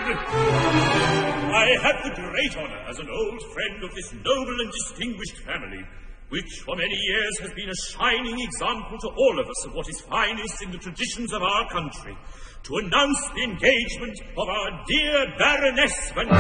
I have the great honor as an old friend of this noble and distinguished family, which for many years has been a shining example to all of us of what is finest in the traditions of our country, to announce the engagement of our dear Baroness Van